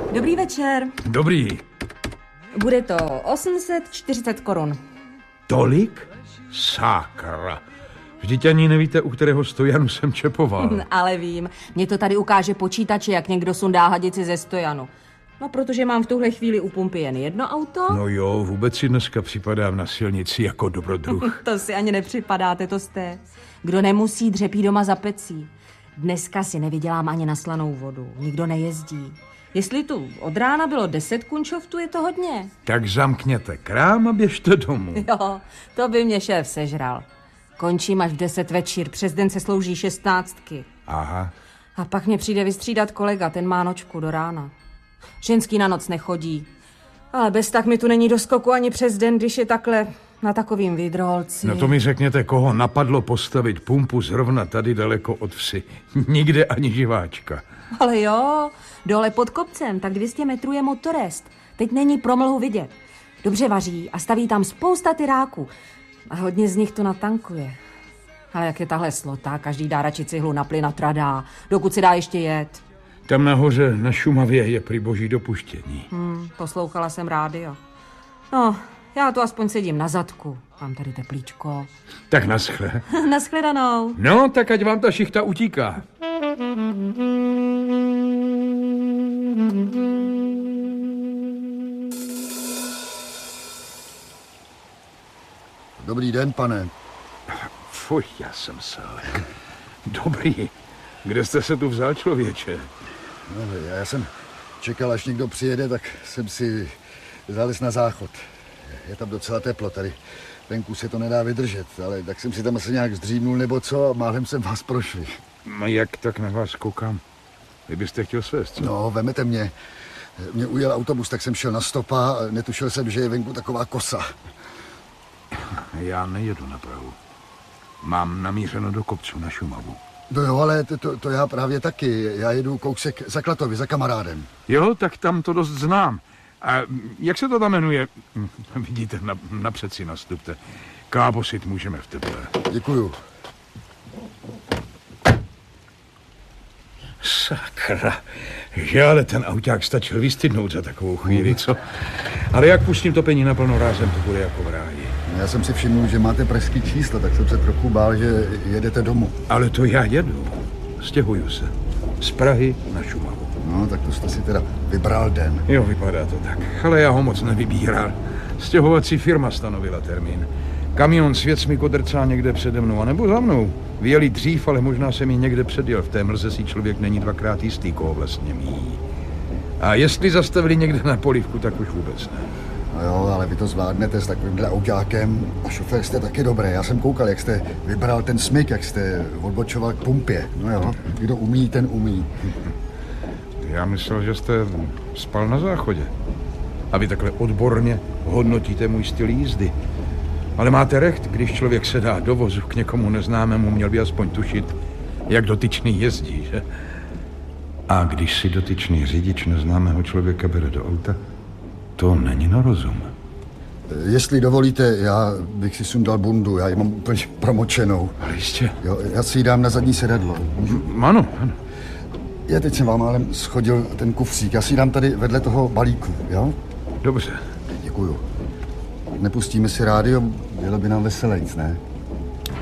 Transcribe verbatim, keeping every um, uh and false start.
Dobrý večer. Dobrý. Bude to osm set čtyřicet korun. Tolik? Sakra. Vždyť ani nevíte, u kterého stojanu jsem čepoval. Ale vím. Mě to tady ukáže počítače, jak někdo sundá hadici ze stojanu. No, protože mám v tuhle chvíli u pumpy jen jedno auto. No jo, vůbec si dneska připadám na silnici jako dobrodruh. To si ani nepřipadáte, to jste. Kdo nemusí, dřepí doma za pecí. Dneska si nevydělám ani na slanou vodu. Nikdo nejezdí. Jestli tu od rána bylo deset kunčoftů, je to hodně. Tak zamkněte krám a běžte domů. Jo, to by mě šéf sežral. Končím až v deset večer, přes den se slouží šestnáctky. Aha. A pak mě přijde vystřídat kolega, ten má nočku do rána. Ženský na noc nechodí. Ale bez tak mi tu není do skoku ani přes den, když je takhle na takovým vidrolci. No to mi řekněte, koho napadlo postavit pumpu zrovna tady daleko od vsi. Nikde ani živáčka. Ale jo, dole pod kopcem, tak dvě stě metrů je Motorest. Teď není promlhu vidět. Dobře vaří a staví tam spousta tyráků. A hodně z nich to natankuje. Ale jak je tahle slota, každý dá radši cihlu na plyn a tradá, dokud se dá ještě jet. Tam nahoře na Šumavě je prý boží dopuštění. Hmm, poslouchala jsem rádio. No, já tu aspoň sedím na zadku. Mám tady teplíčko. Tak naschle. Naschledanou. No, tak ať vám ta šichta utíká. Dobrý den, pane. Fuj, já jsem selek. Dobrý. Kde jste se tu vzal, člověče? No, já jsem čekal, až někdo přijede, tak jsem si zalez na záchod. Je tam docela teplo, tady venku se to nedá vydržet, ale tak jsem si tam asi nějak zdřímnul nebo co a málem jsem vás prošli. No jak tak na vás koukám? Vy byste chtěl svést, co? No, vemete mě. Mě ujel autobus, tak jsem šel na stopa a netušil jsem, že je venku taková kosa. Já nejedu na Prahu. Mám namířeno do kopců na Šumavu. No jo, ale to, to, to já právě taky. Já jedu kousek za Klatovi, za kamarádem. Jo, tak tam to dost znám. A jak se to tam jmenuje? Vidíte, na, napřed si nastupte. Kábosit můžeme v teple. Děkuju. Sakra. Že ale ten auták stačil vystydnout za takovou chvíli, co? Ale jak pustím topení naplno rázem, to bude jako v ráji. Já jsem si všiml, že máte pražský číslo, tak jsem se trochu bál, že jedete domů. Ale to já jedu. Stěhuju se. Z Prahy na Šumavu. No, tak to jste si teda vybral den. Jo, vypadá to tak. Ale já ho moc nevybíral. Stěhovací firma stanovila termín. Kamion s věcmi kodrcá někde přede mnou, anebo za mnou. Vyjeli dřív, ale možná se mi někde předjel. V té mlze si člověk není dvakrát jistý, koho vlastně míjí. A jestli zastavili někde na polivku, tak už vůbec ne. No jo, ale vy to zvládnete s takovýmhle autákem a šofér jste taky dobrý. Já jsem koukal, jak jste vybral ten smyk, jak jste odbočoval k pumpě. No jo, kdo umí, ten umí. Já myslel, že jste spal na záchodě. A vy takhle odborně hodnotíte můj styl jízdy. Ale máte recht, když člověk se dá do vozu k někomu neznámému, měl by aspoň tušit, jak dotyčný jezdí, že? A když si dotyčný řidič neznámého člověka bere do auta, to není na rozum. Jestli dovolíte, já bych si sundal bundu, já ji mám úplně promočenou. Ale jistě. Jo, já si ji dám na zadní sedadlo. Můžu? Ano, ano. Já teď jsem vám ale schodil ten kufřík, já si ji dám tady vedle toho balíku, jo? Dobře. Děkuju. Nepustíme si rádio, bylo by nám veselejc, ne?